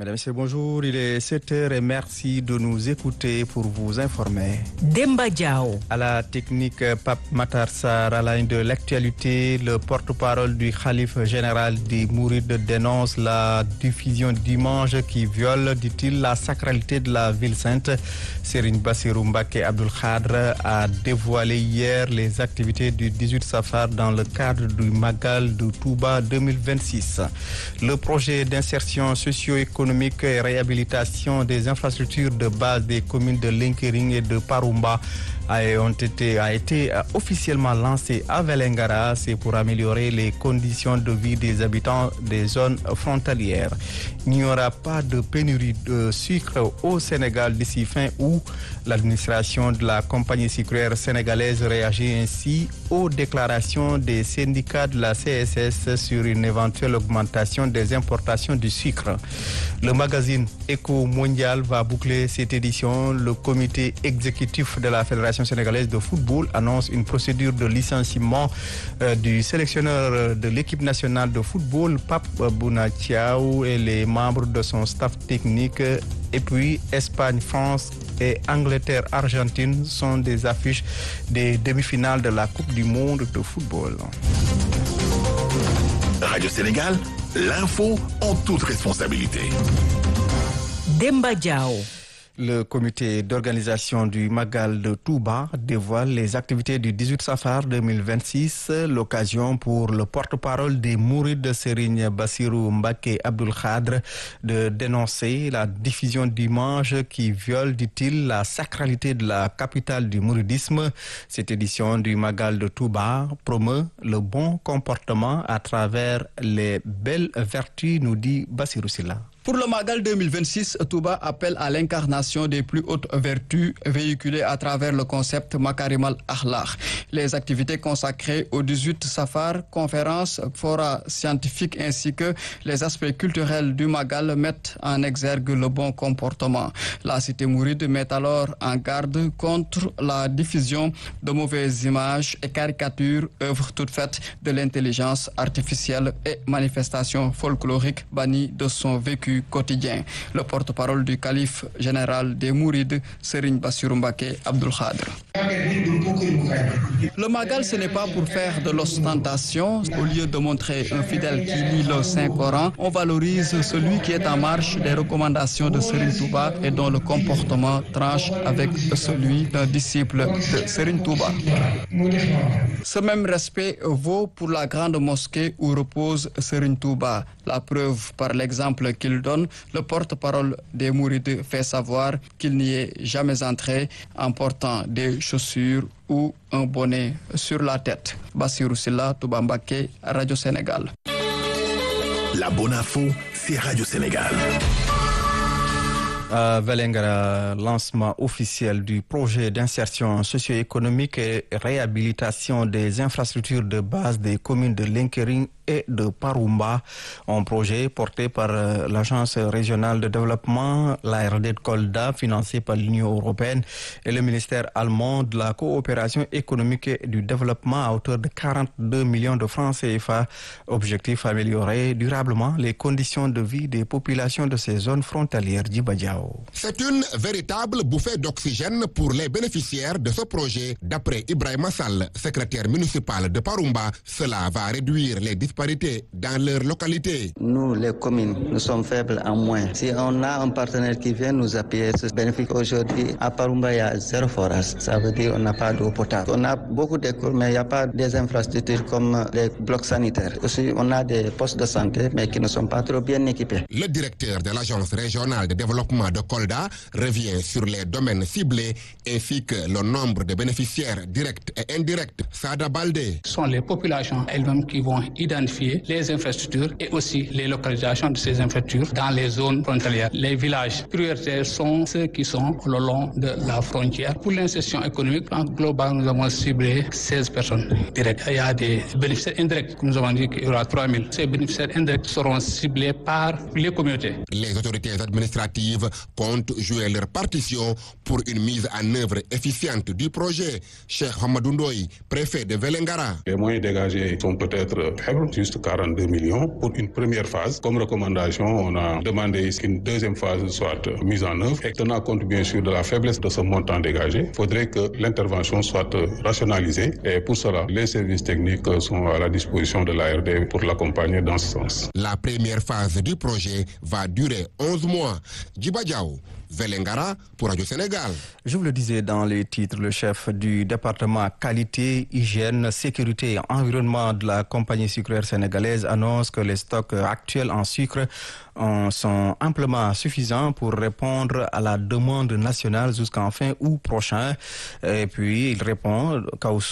Mesdames et messieurs, bonjour. Il est 7h et merci de nous écouter pour vous informer. Demba Diao. À la technique, Pape Matar Sarr, à la ligne de l'actualité, le porte-parole du khalife général des Mourides dénonce la diffusion d'images qui violent, dit-il, la sacralité de la ville sainte. Serigne Bassirou Mbacké Abdoul Khadr a dévoilé hier les activités du 18 Safar dans le cadre du Magal de Touba 2026. Le projet d'insertion socio-économique et réhabilitation des infrastructures de base des communes de Linkering et de Parumba a été officiellement lancé à Vélingara. C'est pour améliorer les conditions de vie des habitants des zones frontalières. Il n'y aura pas de pénurie de sucre au Sénégal d'ici fin août. L'administration de la compagnie sucrière sénégalaise réagit ainsi aux déclarations des syndicats de la CSS sur une éventuelle augmentation des importations du sucre. Le magazine Éco Mondial va boucler cette édition. Le comité exécutif de la Fédération sénégalaise de football annonce une procédure de licenciement du sélectionneur de l'équipe nationale de football, Pape Bouna Thiaw, et les membres de son staff technique. Et puis Espagne, France et Angleterre-Argentine sont des affiches des demi-finales de la Coupe du monde de football. Radio Sénégal, l'info en toute responsabilité. Demba Diao. Le comité d'organisation du Magal de Touba dévoile les activités du 18 Safar 2026, l'occasion pour le porte-parole des Mourides Serigne Bassirou Mbacké Abdoul Khadr de dénoncer la diffusion d'images qui violent, dit-il, la sacralité de la capitale du mouridisme. Cette édition du Magal de Touba promeut le bon comportement à travers les belles vertus, nous dit Bassirou Silla. Pour le Magal 2026, Touba appelle à l'incarnation des plus hautes vertus véhiculées à travers le concept Makarim al-Akhlaq. Les activités consacrées au 18 Safar, conférences, forats scientifiques ainsi que les aspects culturels du Magal mettent en exergue le bon comportement. La cité mouride met alors en garde contre la diffusion de mauvaises images et caricatures, œuvres toutes faites de l'intelligence artificielle et manifestations folkloriques bannies de son vécu quotidien. Le porte-parole du calife général des Mourides, Serigne Bassirou Mbacké Abdoul Khadr. Le Magal, ce n'est pas pour faire de l'ostentation. Au lieu de montrer un fidèle qui lit le Saint-Coran, on valorise celui qui est en marche des recommandations de Serigne Touba et dont le comportement tranche avec celui d'un disciple de Serigne Touba. Ce même respect vaut pour la grande mosquée où repose Serigne Touba. La preuve par l'exemple qu'il donne, le porte-parole des Mourides fait savoir qu'il n'y est jamais entré en portant des chaussures ou un bonnet sur la tête. Bassirou Silla, Touba Mbacké, Radio Sénégal. La bonne info, c'est Radio Sénégal. Vélingara, lancement officiel du projet d'insertion socio-économique et réhabilitation des infrastructures de base des communes de Linkering et de Parumba, un projet porté par l'Agence régionale de développement, l'ARD de Kolda, financé par l'Union européenne et le ministère allemand de la coopération économique et du développement à hauteur de 42 millions de francs CFA. Objectif: améliorer durablement les conditions de vie des populations de ces zones frontalières. Djiba Diao. C'est une véritable bouffée d'oxygène pour les bénéficiaires de ce projet. D'après Ibrahima Sall, secrétaire municipal de Parumba, cela va réduire les disparités dans leur localité. Nous, les communes, nous sommes faibles en moins. Si on a un partenaire qui vient nous appuyer, c'est bénéfique. Aujourd'hui, à Parumba, il y a 0 forage. Ça veut dire qu'on n'a pas d'eau potable. On a beaucoup d'écoles, mais il n'y a pas des infrastructures comme les blocs sanitaires. Aussi, on a des postes de santé, mais qui ne sont pas trop bien équipés. Le directeur de l'Agence régionale de développement de Kolda revient sur les domaines ciblés ainsi que le nombre de bénéficiaires directs et indirects. Sada Baldé. Ce sont les populations elles-mêmes qui vont identifier les infrastructures et aussi les localisations de ces infrastructures dans les zones frontalières. Les villages prioritaires sont ceux qui sont le long de la frontière. Pour l'insertion économique, en global, nous avons ciblé 16 personnes directes. Il y a des bénéficiaires indirects, nous avons dit qu'il y aura 3000. Ces bénéficiaires indirects seront ciblés par les communautés. Les autorités administratives comptent jouer leur partition pour une mise en œuvre efficiente du projet. Cheikh Hamadou Ndoye, préfet de Vélingara. Les moyens dégagés sont peut-être faibles, juste 42 millions pour une première phase. Comme recommandation, on a demandé qu'une deuxième phase soit mise en œuvre et tenant compte bien sûr de la faiblesse de ce montant dégagé, il faudrait que l'intervention soit rationalisée et pour cela, les services techniques sont à la disposition de l'ARD pour l'accompagner dans ce sens. La première phase du projet va durer 11 mois. Djiba Diaw, Vélingara pour Radio Sénégal. Je vous le disais dans les titres, le chef du département qualité, hygiène, sécurité et environnement de la compagnie sucrière sénégalaise annonce que les stocks actuels en sucre sont amplement suffisants pour répondre à la demande nationale jusqu'en fin août prochain. Et puis il répond,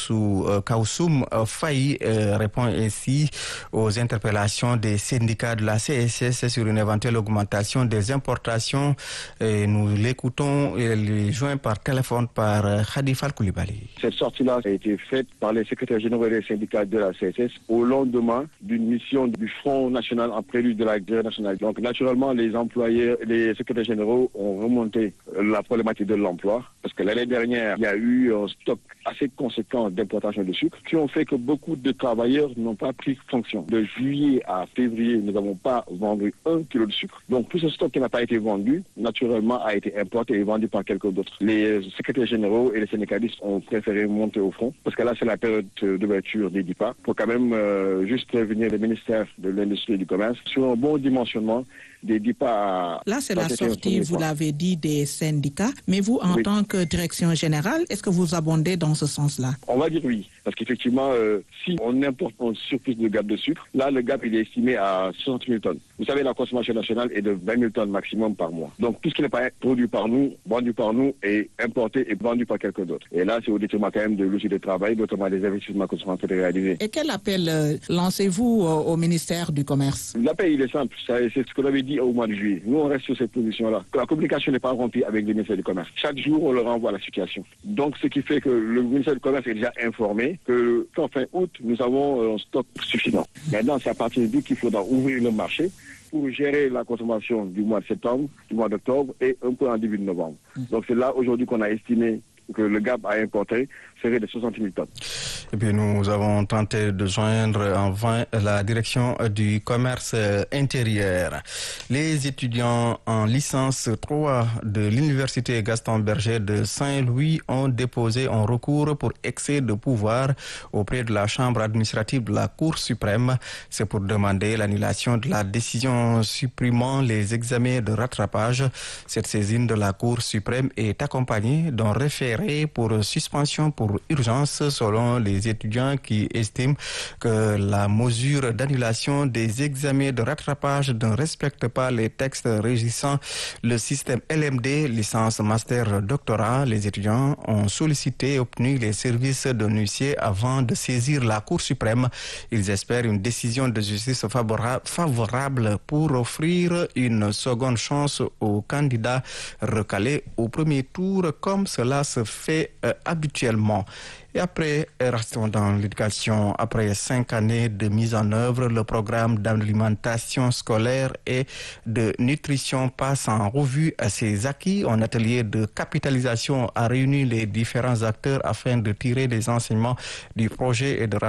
Kaoussoum Faye répond ainsi aux interpellations des syndicats de la CSS sur une éventuelle augmentation des importations. Et nous l'écoutons, il est joint par téléphone par Khadifal Koulibaly. Cette sortie-là a été faite par les secrétaires généraux des syndicats de la CSS au lendemain d'une mission du Front national en prélude de la grève nationale. Donc naturellement, les employeurs, les secrétaires généraux ont remonté la problématique de l'emploi parce que l'année dernière, il y a eu un stock assez conséquent d'importation de sucre qui ont fait que beaucoup de travailleurs n'ont pas pris fonction. De juillet à février, nous n'avons pas vendu 1 kilo de sucre. Donc tout ce stock qui n'a pas été vendu, naturellement, a été importé et vendu par quelqu'un d'autre. Les secrétaires généraux et les syndicalistes ont préféré monter au front parce que là, c'est la période d'ouverture des DIPA pour quand même juste prévenir le ministère de l'Industrie et du Commerce sur un bon dimensionnement des DIPA. Là, c'est la sortie, vous l'avez dit, des syndicats. Mais vous, en tant que direction générale, est-ce que vous abondez dans ce sens-là? On va dire oui. Parce qu'effectivement, si on importe un surplus de gap de sucre, là, le gap, il est estimé à 60 000 tonnes. Vous savez, la consommation nationale est de 20 000 tonnes maximum par mois. Donc, tout ce qui n'est pas produit par nous, vendu par nous, est importé et vendu par quelqu'un d'autre. Et là, c'est au détriment quand même de l'outil de travail, notamment des investissements que sont en train de réaliser. Et quel appel lancez-vous au ministère du Commerce? L'appel, il est simple. C'est ce que l'avait dit au mois de juillet. Nous, on reste sur cette position-là. La communication n'est pas remplie avec le ministère du Commerce. Chaque jour, on leur renvoie la situation. Donc, ce qui fait que le ministère du Commerce est déjà informé que qu'en fin août, nous avons un stock suffisant. Maintenant, c'est à partir d'août qu'il faudra ouvrir le marché pour gérer la consommation du mois de septembre, du mois d'octobre et un peu en début de novembre. Donc, c'est là aujourd'hui qu'on a estimé que le gap à importer serait de 60 000 tonnes. Et puis nous avons tenté de joindre en vain la direction du commerce intérieur. Les étudiants en licence 3 de l'université Gaston Berger de Saint-Louis ont déposé un recours pour excès de pouvoir auprès de la chambre administrative de la Cour suprême. C'est pour demander l'annulation de la décision supprimant les examens de rattrapage. Cette saisine de la Cour suprême est accompagnée d'un référé pour suspension pour urgence selon les étudiants qui estiment que la mesure d'annulation des examens de rattrapage ne respecte pas les textes régissant le système LMD, licence, master, doctorat. Les étudiants ont sollicité et obtenu les services d'un huissier avant de saisir la Cour suprême. Ils espèrent une décision de justice favorable pour offrir une seconde chance aux candidats recalés au premier tour comme cela se fait habituellement. Et après, restons dans l'éducation. Après 5 années de mise en œuvre, le programme d'alimentation scolaire et de nutrition passe en revue à ses acquis. Un atelier de capitalisation a réuni les différents acteurs afin de tirer des enseignements du projet et de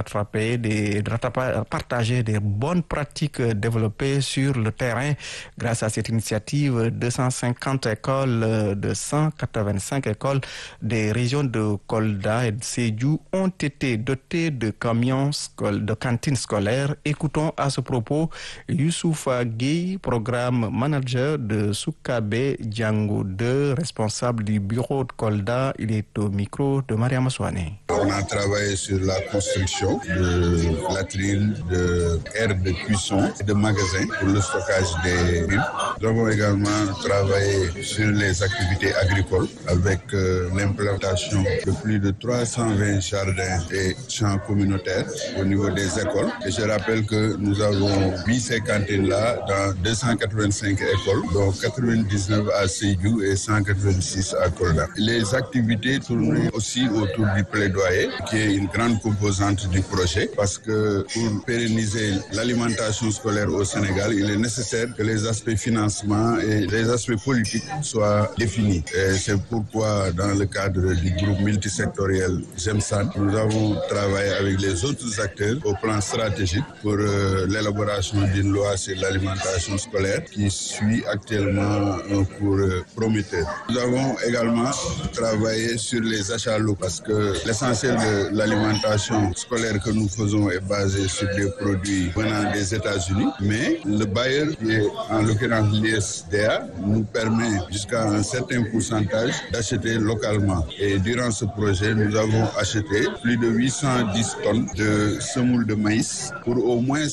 partager des bonnes pratiques développées sur le terrain. Grâce à cette initiative, 250 écoles de 185 écoles des régions de Kolda et de Sédhiou ont été dotés de camions de cantines scolaires. Écoutons à ce propos Youssoufa Gueye, programme manager de Soukabe Django 2, responsable du bureau de Kolda. Il est au micro de Mariama Souane. On a travaillé sur la construction de latrines, de aires de cuisson et de magasins pour le stockage des riz. Nous avons également travaillé sur les activités agricoles avec l'implantation de plus de 320 jardins et champs communautaires au niveau des écoles. Et je rappelle que nous avons mis ces cantines-là dans 285 écoles, dont 99 à Sédhiou et 186 à Kolda. Les activités tournent aussi autour du plaidoyer, qui est une grande composante du projet, parce que pour pérenniser l'alimentation scolaire au Sénégal, il est nécessaire que les aspects financement et les aspects politiques soient définis. Et c'est pourquoi, dans le cadre du groupe multisectoriel SEMSAN. Nous avons travaillé avec les autres acteurs au plan stratégique pour l'élaboration d'une loi sur l'alimentation scolaire qui suit actuellement un cours prometteur. Nous avons également travaillé sur les achats locaux parce que l'essentiel de l'alimentation scolaire que nous faisons est basé sur des produits venant des États-Unis, mais le bailleur, qui est en l'occurrence l'ISDA, nous permet jusqu'à un certain pourcentage d'acheter localement. Et durant ce projet, nous avons acheté plus de 810 tonnes de semoule de maïs pour au moins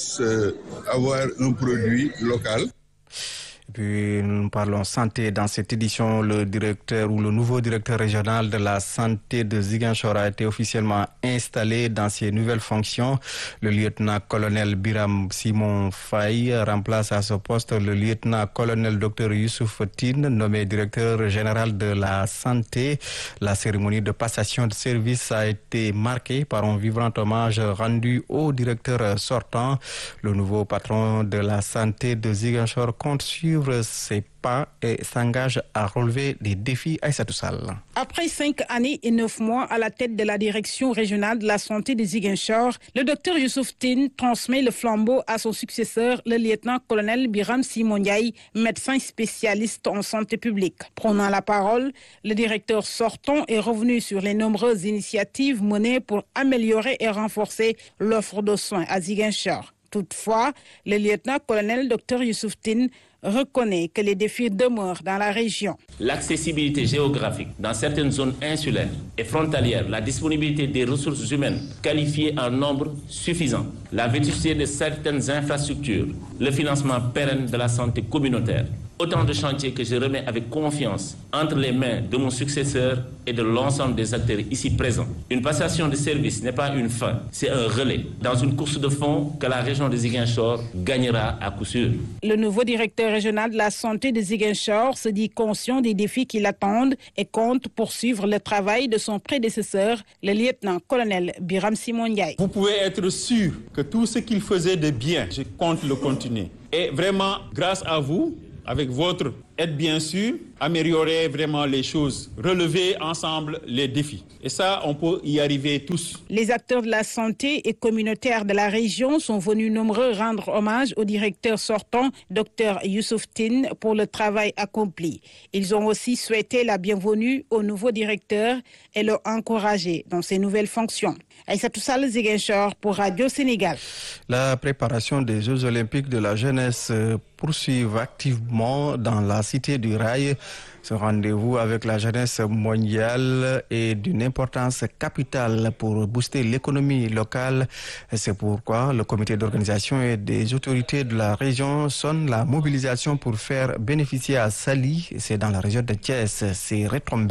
avoir un produit local. Et puis nous parlons santé dans cette édition. Le directeur ou le nouveau directeur régional de la santé de Ziguinchor a été officiellement installé dans ses nouvelles fonctions. Le lieutenant-colonel Biram Simon Faye remplace à ce poste le lieutenant-colonel Dr Youssouf Tine, nommé directeur général de la santé. La cérémonie de passation de service a été marquée par un vibrant hommage rendu au directeur sortant. Le nouveau patron de la santé de Ziguinchor compte suivre ses pas et s'engage à relever des défis. Aïssatou Sall. Après 5 années et 9 mois à la tête de la direction régionale de la santé de Ziguinchor, le docteur Youssouf Tine transmet le flambeau à son successeur, le lieutenant-colonel Biram Simon Ndiaye, médecin spécialiste en santé publique. Prenant la parole, le directeur sortant est revenu sur les nombreuses initiatives menées pour améliorer et renforcer l'offre de soins à Ziguinchor. Toutefois, le lieutenant-colonel Dr Youssouf Tine reconnaît que les défis demeurent dans la région. L'accessibilité géographique dans certaines zones insulaires et frontalières, la disponibilité des ressources humaines qualifiées en nombre suffisant, la vétusté de certaines infrastructures, le financement pérenne de la santé communautaire. Autant de chantiers que je remets avec confiance entre les mains de mon successeur et de l'ensemble des acteurs ici présents. Une passation de service n'est pas une fin, c'est un relais dans une course de fond que la région de Ziguinchor gagnera à coup sûr. Le nouveau directeur régional de la santé de Ziguinchor se dit conscient des défis qui l'attendent et compte poursuivre le travail de son prédécesseur, le lieutenant-colonel Biram Simon Ndiaye. Vous pouvez être sûr que tout ce qu'il faisait de bien, je compte le continuer. Et vraiment, grâce à vous, avec votre aide bien sûr, améliorer vraiment les choses, relever ensemble les défis. Et ça, on peut y arriver tous. Les acteurs de la santé et communautaires de la région sont venus nombreux rendre hommage au directeur sortant, Dr Youssouf Tine, pour le travail accompli. Ils ont aussi souhaité la bienvenue au nouveau directeur et l'ont encouragé dans ses nouvelles fonctions. Aïssatou Sall, Ziguinchor pour Radio Sénégal. La préparation des Jeux Olympiques de la jeunesse poursuit activement dans la Cité du Rail. Ce rendez-vous avec la jeunesse mondiale est d'une importance capitale pour booster l'économie locale. C'est pourquoi le comité d'organisation et des autorités de la région sonnent la mobilisation pour faire bénéficier à Saly, c'est dans la région de Thiès, les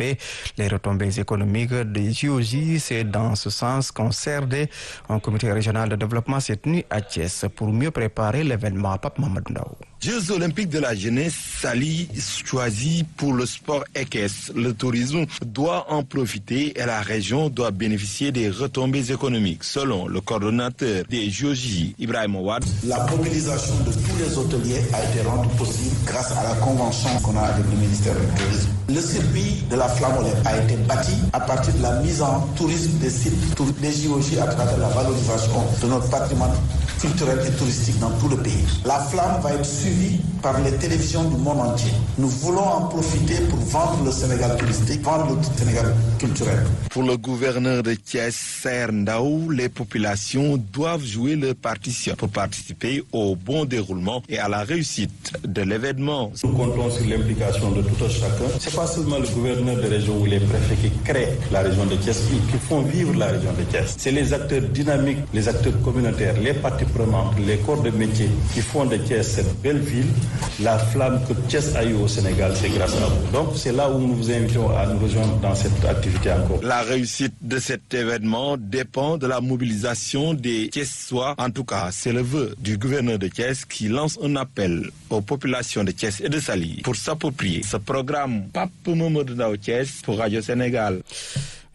retombées économiques des JOJ. C'est dans ce sens qu'un CRD, un comité régional de développement, s'est tenu à Thiès pour mieux préparer l'événement. Pape Mamadou Ndaw. Jeux olympiques de la jeunesse, Saly choisi pour le sport équestre. Le tourisme doit en profiter et la région doit bénéficier des retombées économiques. Selon le coordonnateur des JOJ, Ibrahim Ouad, la mobilisation de tous les hôteliers a été rendue possible grâce à la convention qu'on a avec le ministère du Tourisme. Le circuit de la flamme olympique a été bâti à partir de la mise en tourisme des sites des JOJ à travers la valorisation de notre patrimoine culturel et touristique dans tout le pays. La flamme va être suivie par les télévisions du monde entier. Nous voulons en profiter pour vendre le Sénégal touristique, vendre le Sénégal culturel. Pour le gouverneur de Thiès, Serre Ndaw, les populations doivent jouer leur partition pour participer au bon déroulement et à la réussite de l'événement. Nous comptons sur l'implication de tout un chacun. Ce n'est pas seulement le gouverneur de région ou les préfets qui créent la région de Thiès, qui font vivre la région de Thiès. C'est les acteurs dynamiques, les acteurs communautaires, les parties prenantes, les corps de métier qui font de Thiès cette belle ville. La flamme que Thiès a eue au Sénégal, c'est grâce à vous. Donc c'est là où nous vous invitons à nous rejoindre dans cette activité encore. La réussite de cet événement dépend de la mobilisation des Thiessois. En tout cas, c'est le vœu du gouverneur de Thiès qui lance un appel aux populations de Thiès et de Saly pour s'approprier ce programme. Pape Mamadou Ndaw Thiès pour Radio Sénégal.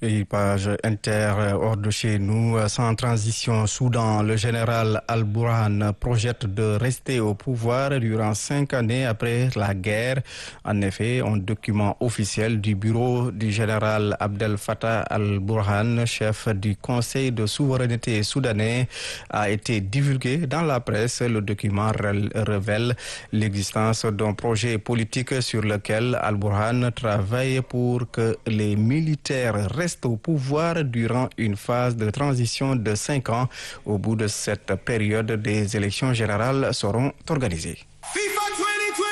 Et page inter hors de chez nous, sans transition, Soudan, le général Al-Burhan projette de rester au pouvoir durant 5 années après la guerre. En effet, un document officiel du bureau du général Abdel Fattah Al-Burhan, chef du Conseil de souveraineté soudanais, a été divulgué dans la presse. Le document révèle l'existence d'un projet politique sur lequel Al-Burhan travaille pour que les militaires restent au pouvoir durant une phase de transition de 5 ans. Au bout de cette période, des élections générales seront organisées.